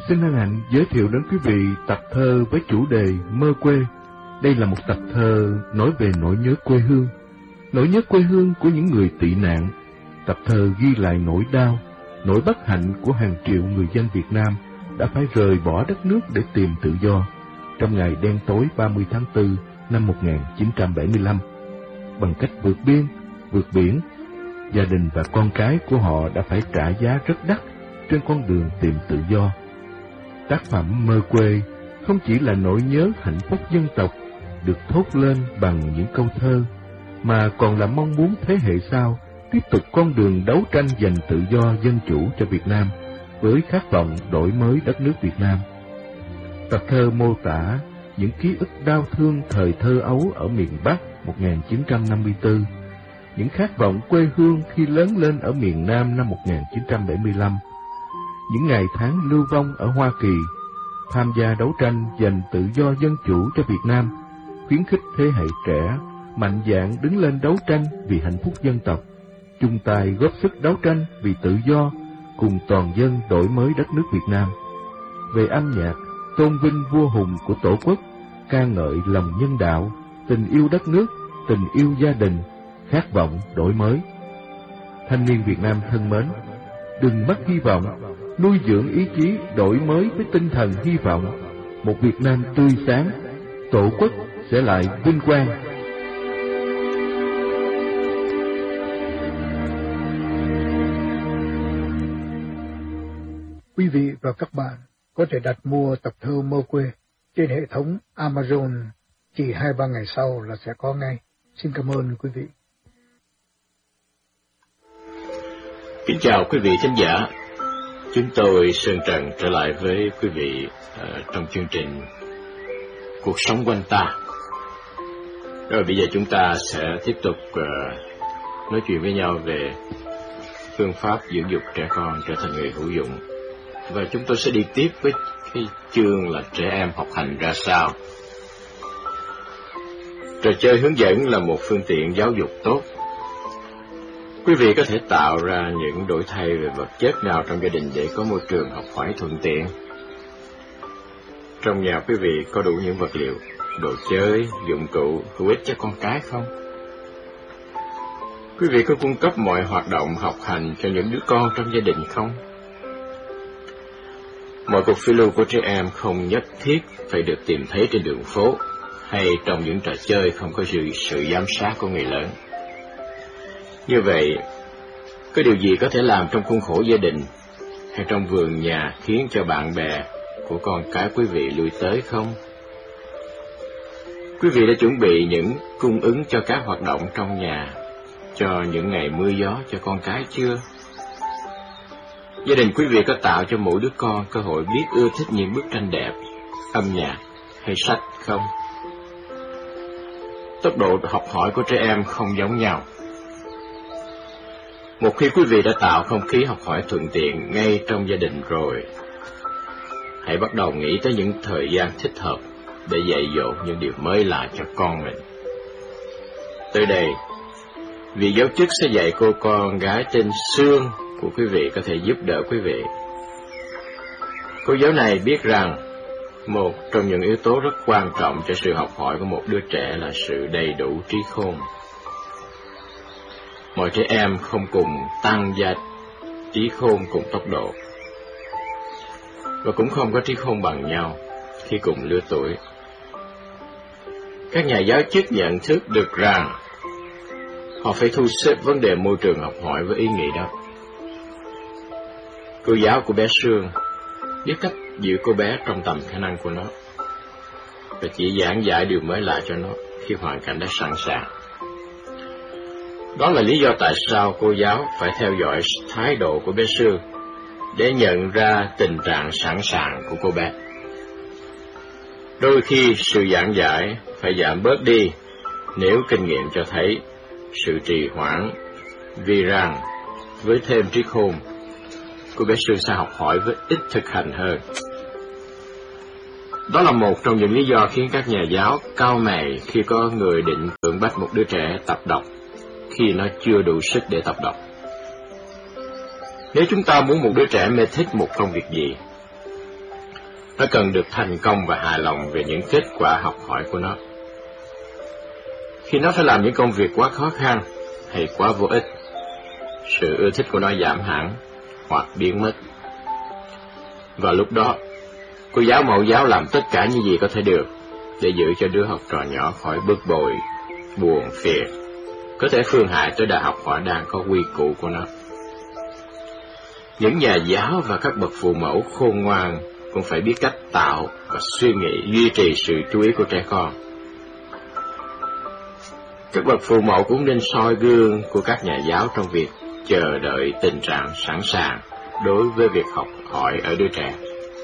Xin hân hạnh giới thiệu đến quý vị tập thơ với chủ đề Mơ quê. Đây là một tập thơ nói về nỗi nhớ quê hương, nỗi nhớ quê hương của những người tị nạn. Tập thơ ghi lại nỗi đau, nỗi bất hạnh của hàng triệu người dân Việt Nam đã phải rời bỏ đất nước để tìm tự do trong ngày đen tối 30 tháng 4 năm 1975. Bằng cách vượt biên, vượt biển, gia đình và con cái của họ đã phải trả giá rất đắt trên con đường tìm tự do. Tác phẩm Mơ quê không chỉ là nỗi nhớ hạnh phúc dân tộc được thốt lên bằng những câu thơ, mà còn là mong muốn thế hệ sau tiếp tục con đường đấu tranh giành tự do dân chủ cho Việt Nam với khát vọng đổi mới đất nước Việt Nam. Tập thơ mô tả những ký ức đau thương thời thơ ấu ở miền Bắc 1954, những khát vọng quê hương khi lớn lên ở miền Nam năm 1975, những ngày tháng lưu vong ở Hoa Kỳ, tham gia đấu tranh giành tự do dân chủ cho Việt Nam, khuyến khích thế hệ trẻ mạnh dạn đứng lên đấu tranh vì hạnh phúc dân tộc, chung tay góp sức đấu tranh vì tự do cùng toàn dân đổi mới đất nước Việt Nam. Về âm nhạc, tôn vinh vua hùng của Tổ quốc, ca ngợi lòng nhân đạo, tình yêu đất nước, tình yêu gia đình, khát vọng đổi mới. Thanh niên Việt Nam thân mến, đừng mất hy vọng, nuôi dưỡng ý chí đổi mới với tinh thần hy vọng. Một Việt Nam tươi sáng, Tổ quốc sẽ lại vinh quang. Quý vị và các bạn có thể đặt mua tập thơ Mơ quê trên hệ thống Amazon, chỉ 2-3 ngày sau là sẽ có ngay. Xin cảm ơn quý vị. Kính chào quý vị khán giả. Chúng tôi Sơn Trần trở lại với quý vị trong chương trình Cuộc sống quanh ta. Rồi bây giờ chúng ta sẽ tiếp tục nói chuyện với nhau về phương pháp dưỡng dục trẻ con trở thành người hữu dụng. Và chúng tôi sẽ đi tiếp với cái chương là trẻ em học hành ra sao. Trò chơi hướng dẫn là một phương tiện giáo dục tốt. Quý vị có thể tạo ra những đổi thay về vật chất nào trong gia đình để có môi trường học hỏi thuận tiện. Trong nhà quý vị có đủ những vật liệu, đồ chơi, dụng cụ hữu ích cho con cái không? Quý vị có cung cấp mọi hoạt động học hành cho những đứa con trong gia đình không? Mọi cuộc phiêu lưu của trẻ em không nhất thiết phải được tìm thấy trên đường phố hay trong những trò chơi không có sự giám sát của người lớn. Như vậy, có điều gì có thể làm trong khuôn khổ gia đình hay trong vườn nhà khiến cho bạn bè của con cái quý vị lui tới không? Quý vị đã chuẩn bị những cung ứng cho các hoạt động trong nhà, cho những ngày mưa gió cho con cái chưa? Gia đình quý vị có tạo cho mỗi đứa con cơ hội biết ưa thích những bức tranh đẹp, âm nhạc hay sách không? Tốc độ học hỏi của trẻ em không giống nhau. Một khi quý vị đã tạo không khí học hỏi thuận tiện ngay trong gia đình rồi, hãy bắt đầu nghĩ tới những thời gian thích hợp để dạy dỗ những điều mới lạ cho con mình. Tới đây, vị giáo chức sẽ dạy cô con gái tên Sương của quý vị có thể giúp đỡ quý vị. Cô giáo này biết rằng một trong những yếu tố rất quan trọng cho sự học hỏi của một đứa trẻ là sự đầy đủ trí khôn. Mọi trẻ em không cùng tăng gia trí khôn cùng tốc độ, và cũng không có trí khôn bằng nhau khi cùng lứa tuổi. Các nhà giáo chức nhận thức được rằng họ phải thu xếp vấn đề môi trường học hỏi với ý nghĩ đó. Cô giáo của bé Sương biết cách giữ cô bé trong tầm khả năng của nó và chỉ giảng dạy điều mới lạ cho nó khi hoàn cảnh đã sẵn sàng. Đó là lý do tại sao cô giáo phải theo dõi thái độ của bé Sương để nhận ra tình trạng sẵn sàng của cô bé. Đôi khi sự giảng giải phải giảm bớt đi nếu kinh nghiệm cho thấy sự trì hoãn, vì rằng với thêm trí khôn, cô bé Sương sẽ học hỏi với ít thực hành hơn. Đó là một trong những lý do khiến các nhà giáo cau mày khi có người định cưỡng bách một đứa trẻ tập đọc khi nó chưa đủ sức để tập đọc. Nếu chúng ta muốn một đứa trẻ mê thích một công việc gì, Nó cần được thành công và hài lòng về những kết quả học hỏi của nó. Khi nó phải làm những công việc quá khó khăn hay quá vô ích, sự ưa thích của nó giảm hẳn hoặc biến mất. Vào lúc đó, cô giáo mẫu giáo làm tất cả những gì có thể được để giữ cho đứa học trò nhỏ khỏi bực bội, buồn phiền, có thể phương hại tới đà học hỏi đang có quy củ của nó. Những nhà giáo và các bậc phụ mẫu khôn ngoan cũng phải biết cách tạo và suy nghĩ duy trì sự chú ý của trẻ con. Các bậc phụ mẫu cũng nên soi gương của các nhà giáo trong việc chờ đợi tình trạng sẵn sàng đối với việc học hỏi ở đứa trẻ.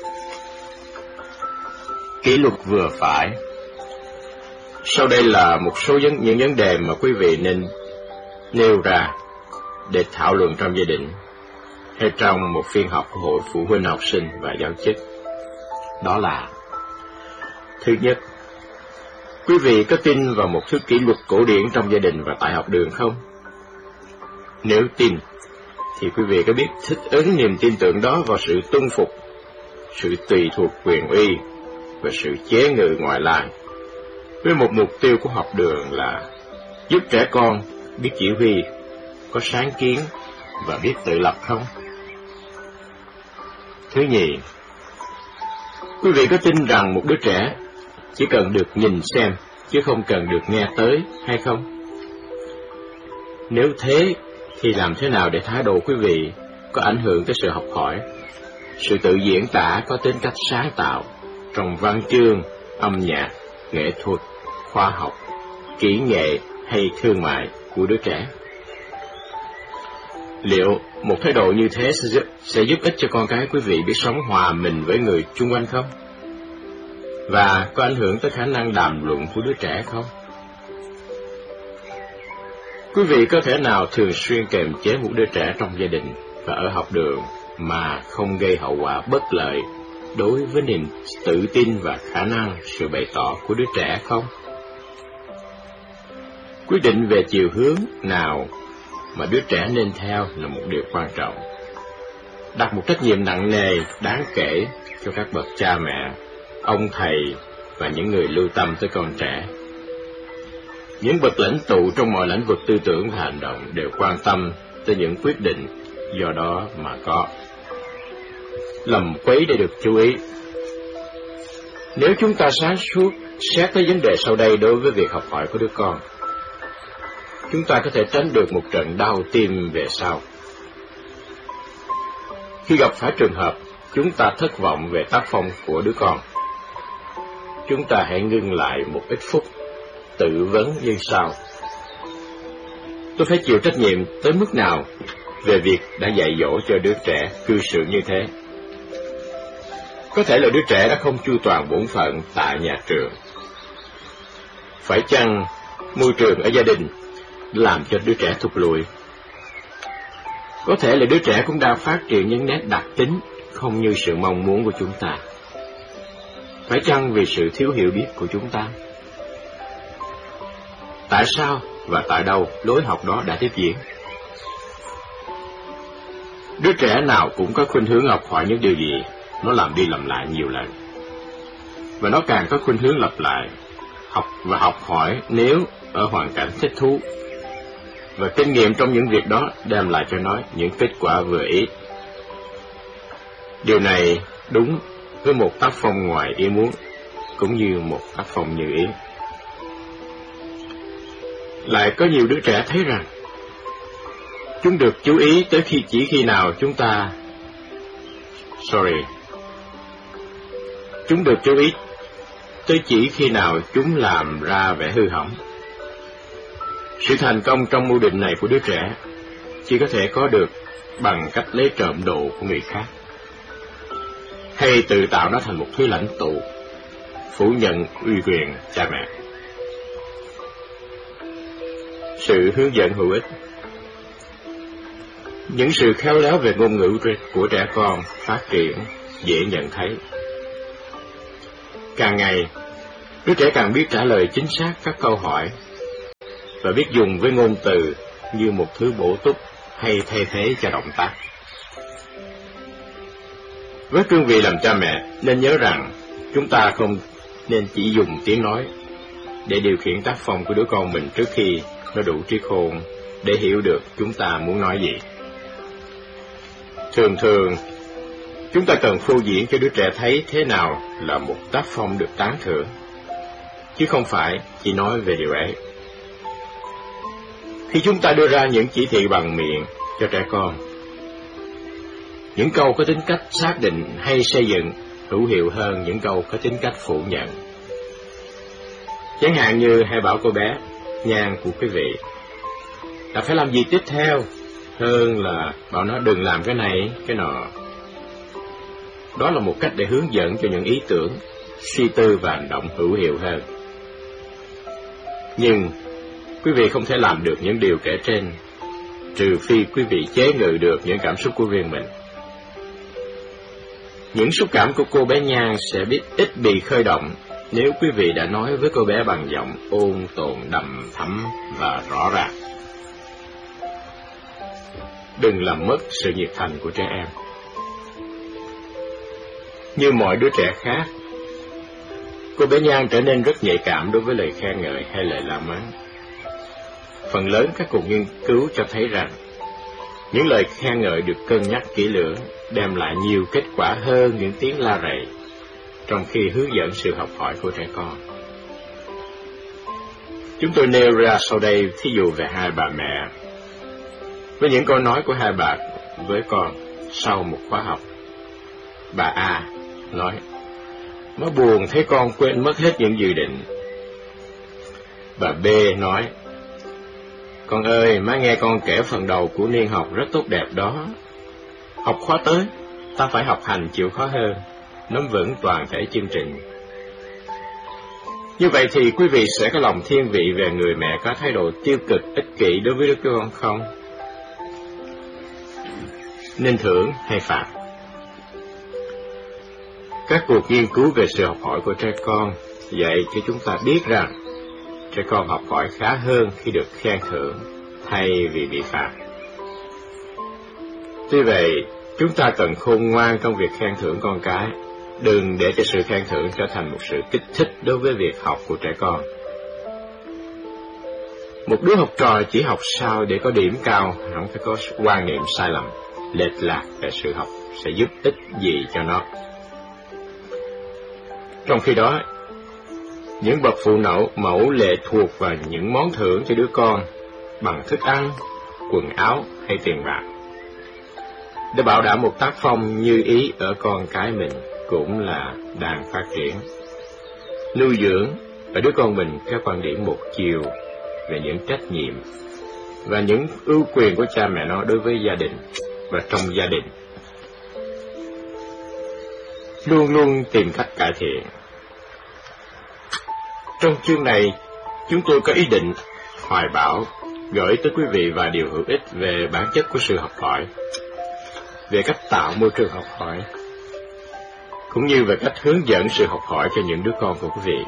Kỷ luật vừa phải. Sau đây là một số những vấn đề mà quý vị nên nêu ra để thảo luận trong gia đình hay trong một phiên họp của hội phụ huynh học sinh và giáo chức. Đó là: thứ nhất, quý vị có tin vào một thứ kỷ luật cổ điển trong gia đình và tại học đường không? Nếu tin, thì quý vị có biết thích ứng niềm tin tưởng đó vào sự tuân phục, sự tùy thuộc quyền uy và sự chế ngự ngoại lai, với một mục tiêu của học đường là giúp trẻ con biết chỉ huy, có sáng kiến và biết tự lập không? Thứ nhì, quý vị có tin rằng một đứa trẻ chỉ cần được nhìn xem chứ không cần được nghe tới hay không? Nếu thế, thì làm thế nào để thái độ quý vị có ảnh hưởng tới sự học hỏi, sự tự diễn tả có tính cách sáng tạo trong văn chương, âm nhạc, nghệ thuật, khoa học, kỹ nghệ hay thương mại của đứa trẻ? Liệu một thái độ như thế sẽ giúp ích cho con cái quý vị biết sống hòa mình với người chung quanh không? Và có ảnh hưởng tới khả năng đàm luận của đứa trẻ không? Quý vị có thể nào thường xuyên kềm chế một đứa trẻ trong gia đình và ở học đường mà không gây hậu quả bất lợi đối với niềm tự tin và khả năng sự bày tỏ của đứa trẻ không? Quyết định về chiều hướng nào mà đứa trẻ nên theo là một điều quan trọng, đặt một trách nhiệm nặng nề đáng kể cho các bậc cha mẹ, ông thầy và những người lưu tâm tới con trẻ. Những bậc lãnh tụ trong mọi lĩnh vực tư tưởng và hành động đều quan tâm tới những quyết định do đó mà có. Lầm quấy để được chú ý. Nếu chúng ta sáng suốt xét tới vấn đề sau đây đối với việc học hỏi của đứa con, chúng ta có thể tránh được một trận đau tim về sau. Khi gặp phải trường hợp chúng ta thất vọng về tác phong của đứa con, chúng ta hãy ngưng lại một ít phút, tự vấn như sau: tôi phải chịu trách nhiệm tới mức nào về việc đã dạy dỗ cho đứa trẻ cư xử như thế? Có thể là đứa trẻ đã không chu toàn bổn phận tại nhà trường. Phải chăng môi trường ở gia đình làm cho đứa trẻ thụt lùi? Có thể là đứa trẻ cũng đang phát triển những nét đặc tính không như sự mong muốn của chúng ta. Phải chăng vì sự thiếu hiểu biết của chúng ta? Tại sao và tại đâu lối học đó đã tiếp diễn? Đứa trẻ nào cũng có khuynh hướng học hỏi những điều gì nó làm đi làm lại nhiều lần, và nó càng có khuynh hướng lặp lại học hỏi nếu ở hoàn cảnh thích thú, và kinh nghiệm trong những việc đó đem lại cho nó những kết quả vừa ý. Điều này đúng với một tác phong ngoài ý muốn cũng như một tác phong như ý. Lại có nhiều đứa trẻ thấy rằng chúng được chú ý tới chỉ khi nào chúng được chú ý tới chỉ khi nào chúng làm ra vẻ hư hỏng. Sự thành công trong mưu định này của đứa trẻ chỉ có thể có được bằng cách lấy trộm đồ của người khác, hay tự tạo nó thành một thứ lãnh tụ, phủ nhận uy quyền cha mẹ. Sự hướng dẫn hữu ích. Những sự khéo léo về ngôn ngữ của trẻ con phát triển dễ nhận thấy. Càng ngày, đứa trẻ càng biết trả lời chính xác các câu hỏi và biết dùng với ngôn từ như một thứ bổ túc hay thay thế cho động tác. Với cương vị làm cha mẹ, nên nhớ rằng chúng ta không nên chỉ dùng tiếng nói để điều khiển tác phong của đứa con mình trước khi nó đủ trí khôn để hiểu được chúng ta muốn nói gì. Thường thường, chúng ta cần phô diễn cho đứa trẻ thấy thế nào là một tác phong được tán thưởng, chứ không phải chỉ nói về điều ấy. Khi chúng ta đưa ra những chỉ thị bằng miệng cho trẻ con, những câu có tính cách xác định hay xây dựng hữu hiệu hơn những câu có tính cách phủ nhận. Chẳng hạn như hãy bảo cô bé Nhan của quý vị là phải làm gì tiếp theo, hơn là bảo nó đừng làm cái này, cái nọ. Đó là một cách để hướng dẫn cho những ý tưởng, suy tư và hành động hữu hiệu hơn. Nhưng quý vị không thể làm được những điều kể trên, trừ phi quý vị chế ngự được những cảm xúc của riêng mình. Những xúc cảm của cô bé Nhan sẽ ít bị khơi động nếu quý vị đã nói với cô bé bằng giọng ôn tồn đầm thắm và rõ ràng. Đừng làm mất sự nhiệt thành của trẻ em. Như mọi đứa trẻ khác, cô bé Nhan trở nên rất nhạy cảm đối với lời khen ngợi hay lời la mắng. Phần lớn các cuộc nghiên cứu cho thấy rằng những lời khen ngợi được cân nhắc kỹ lưỡng đem lại nhiều kết quả hơn những tiếng la rầy trong khi hướng dẫn sự học hỏi của trẻ con. Chúng tôi nêu ra sau đây thí dụ về hai bà mẹ với những câu nói của hai bà với con sau một khóa học. Bà A nói: "Má buồn thấy con quên mất hết những dự định." Bà B nói: "Con ơi, má nghe con kể phần đầu của niên học rất tốt đẹp đó. Học khóa tới, ta phải học hành chịu khó hơn, nắm vững toàn thể chương trình." Như vậy thì quý vị sẽ có lòng thiên vị về người mẹ có thái độ tiêu cực, ích kỷ đối với đứa con không? Nên thưởng hay phạt? Các cuộc nghiên cứu về sự học hỏi của trẻ con dạy cho chúng ta biết rằng trẻ con học hỏi khá hơn khi được khen thưởng thay vì bị phạt. Tuy vậy, chúng ta cần khôn ngoan trong việc khen thưởng con cái, đừng để cho sự khen thưởng trở thành một sự kích thích đối với việc học của trẻ con. Một đứa học trò chỉ học sao để có điểm cao, không phải có quan niệm sai lầm, lệch lạc về sự học sẽ giúp ích gì cho nó. Trong khi đó, những bậc phụ mẫu lệ thuộc vào những món thưởng cho đứa con bằng thức ăn, quần áo hay tiền bạc để bảo đảm một tác phong như ý ở con cái mình cũng là đang phát triển. Nuôi dưỡng ở đứa con mình các quan điểm một chiều về những trách nhiệm và những ưu quyền của cha mẹ nó đối với gia đình và trong gia đình. Luôn luôn tìm cách cải thiện. Trong chương này, chúng tôi có ý định hoài bão gửi tới quý vị vài điều hữu ích về bản chất của sự học hỏi, về cách tạo môi trường học hỏi, cũng như về cách hướng dẫn sự học hỏi cho những đứa con của quý vị.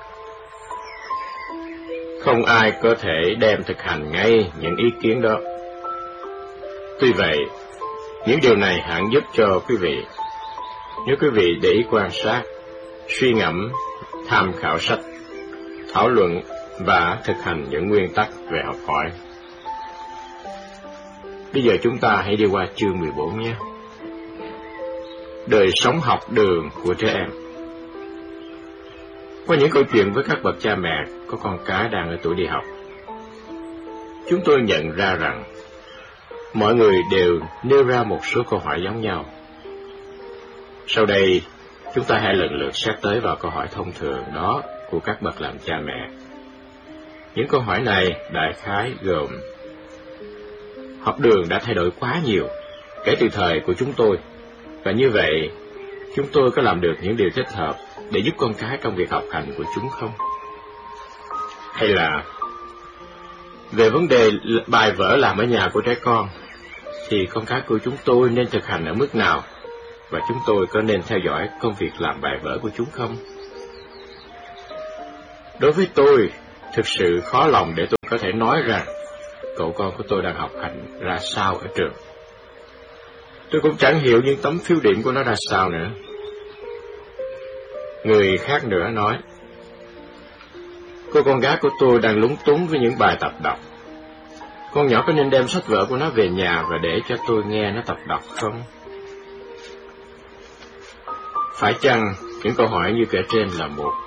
Không ai có thể đem thực hành ngay những ý kiến đó. Tuy vậy, những điều này hẳn giúp cho quý vị, nếu quý vị để ý quan sát, suy ngẫm, tham khảo sách, thảo luận và thực hành những nguyên tắc về học hỏi. Bây giờ chúng ta hãy đi qua chương 14 nhé. Đời sống học đường của trẻ em. Qua những câu chuyện với các bậc cha mẹ có con cái đang ở tuổi đi học, chúng tôi nhận ra rằng mọi người đều nêu ra một số câu hỏi giống nhau. Sau đây, chúng ta hãy lần lượt xét tới vào câu hỏi thông thường đó của các bậc làm cha mẹ. Những câu hỏi này đại khái gồm: học đường đã thay đổi quá nhiều kể từ thời của chúng tôi, và như vậy, chúng tôi có làm được những điều thích hợp để giúp con cái trong việc học hành của chúng không? Hay là về vấn đề bài vở làm ở nhà của trẻ con, thì con cái của chúng tôi nên thực hành ở mức nào, và chúng tôi có nên theo dõi công việc làm bài vở của chúng không? Đối với tôi, thực sự khó lòng để tôi có thể nói rằng cậu con của tôi đang học hành ra sao ở trường. Tôi cũng chẳng hiểu những tấm phiếu điểm của nó ra sao nữa. Người khác nữa nói, cô con gái của tôi đang lúng túng với những bài tập đọc. Con nhỏ có nên đem sách vở của nó về nhà và để cho tôi nghe nó tập đọc không? Phải chăng những câu hỏi như kể trên là một